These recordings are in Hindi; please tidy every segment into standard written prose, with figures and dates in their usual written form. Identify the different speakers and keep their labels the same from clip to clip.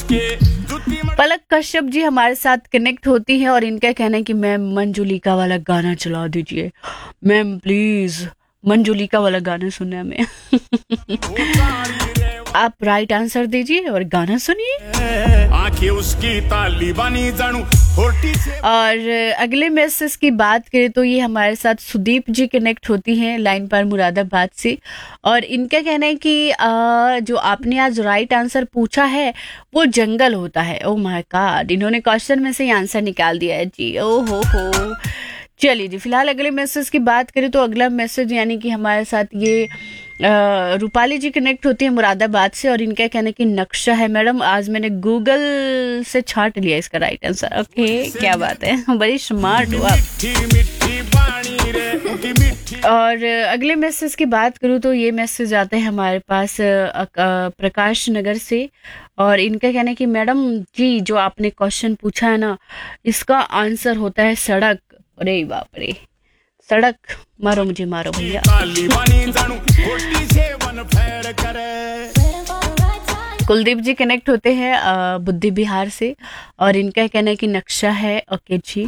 Speaker 1: पलक कश्यप जी हमारे साथ कनेक्ट होती हैं और इनका कहना है कि मैम मंजुलिका वाला गाना चला दीजिए। मैम प्लीज मंजुलिका वाला गाना सुनना है हमें। आप राइट आंसर दीजिए और गाना सुनिए। और अगले मैसेज की बात करें तो ये हमारे साथ सुदीप जी कनेक्ट होती हैं लाइन पर मुरादाबाद से और इनका कहना है कि जो आपने आज राइट आंसर पूछा है वो जंगल होता है। ओह माय गॉड, इन्होंने क्वेश्चन में से ही आंसर निकाल दिया है जी। ओहो हो। चलिए जी, फिलहाल अगले मैसेज की बात करें तो अगला मैसेज यानी कि हमारे साथ ये रूपाली जी कनेक्ट होती है मुरादाबाद से और इनका कहना है कि नक्शा है। मैडम आज मैंने गूगल से छांट लिया इसका राइट आंसर। ओके, क्या बात है, बड़ी स्मार्ट हो आप। और अगले मैसेज की बात करूँ तो ये मैसेज आता है हमारे पास प्रकाश नगर से और इनका कहना है कि मैडम जी जो आपने क्वेश्चन पूछा है ना इसका आंसर होता है सड़क। अरे बाप रे, सड़क, मारो मुझे मारो भैया। कुलदीप जी कनेक्ट होते हैं बुद्धि बिहार से और इनका कहना है कि नक्शा है। ओके जी,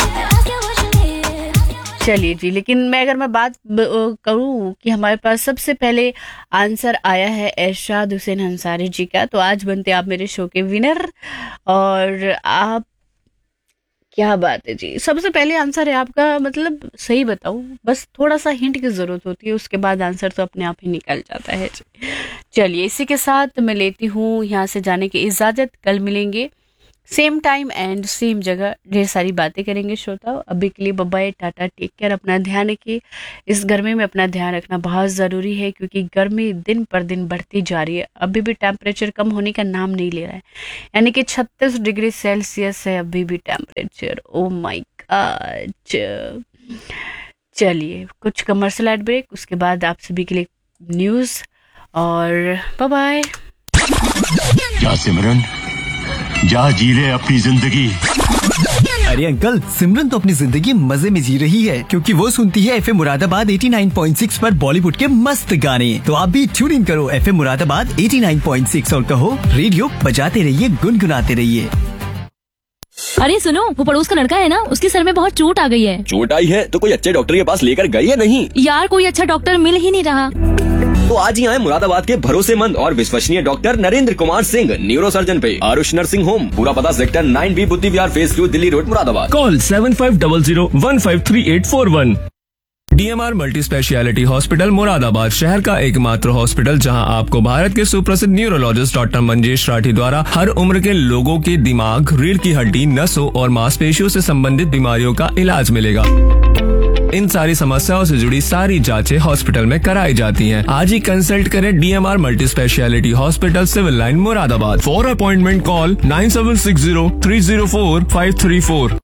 Speaker 1: चलिए जी, लेकिन अगर मैं बात करूं कि हमारे पास सबसे पहले आंसर आया है इरशाद हुसैन अंसारी जी का, तो आज बनते आप मेरे शो के विनर। और आप, क्या बात है जी, सबसे पहले आंसर है आपका, मतलब सही बताऊं बस थोड़ा सा हिंट की जरूरत होती है, उसके बाद आंसर तो अपने आप ही निकल जाता है। चलिए, इसी के साथ मैं लेती हूँ यहाँ से जाने की इजाजत। कल मिलेंगे सेम टाइम एंड सेम जगह, ढेर सारी बातें करेंगे श्रोताओं। अभी के लिए bye bye, Tata, take care, अपना ध्यान रखिए। इस गर्मी में अपना ध्यान रखना बहुत ज़रूरी है क्योंकि गर्मी दिन पर दिन बढ़ती जा रही है। अभी भी टेम्परेचर कम होने का नाम नहीं ले रहा है, यानी कि 36 डिग्री सेल्सियस है अभी भी टेम्परेचर। Oh my God. चलिए, कुछ कमर्शियल एड ब्रेक, उसके बाद आप सभी के लिए न्यूज़ और बाय बाय।
Speaker 2: क्या सिमरन, जा जी ले अपनी जिंदगी।
Speaker 3: अरे अंकल, सिमरन तो अपनी जिंदगी मजे में जी रही है क्योंकि वो सुनती है एफएम मुरादाबाद 89.6 पर बॉलीवुड के मस्त गाने। तो आप भी ट्यून इन करो एफएम मुरादाबाद 89.6 और कहो रेडियो बजाते रहिए, गुनगुनाते रहिए।
Speaker 4: अरे सुनो, वो पड़ोस का लड़का है ना, उसके सर में बहुत चोट आ गई है।
Speaker 5: चोट आई है तो कोई अच्छे डॉक्टर के पास लेकर गई है नहीं?
Speaker 4: यार कोई अच्छा डॉक्टर मिल ही नहीं रहा।
Speaker 5: तो आज ही आए मुरादाबाद के भरोसेमंद और विश्वसनीय doctor Narendra Kumar Singh, neuro surgeon पे आरुष नर्सिंग होम। पूरा पता सेक्टर 9B बुद्धि विहार phase 2 Delhi road Moradabad.
Speaker 6: Call 7500153841। DMR multi speciality hospital Moradabad शहर का एकमात्र हॉस्पिटल जहां आपको भारत के सुप्रसिद्ध न्यूरोलॉजिस्ट डॉक्टर मंजेश राठी द्वारा हर उम्र के लोगों के दिमाग, रीढ़ की हड्डी, नसों और मांसपेशियों से संबंधित बीमारियों का इलाज मिलेगा। इन सारी समस्याओं से जुड़ी सारी जांचें हॉस्पिटल में कराई जाती हैं। आज ही कंसल्ट करें DMR multi speciality hospital, civil line Moradabad. For appointment call 9760304534।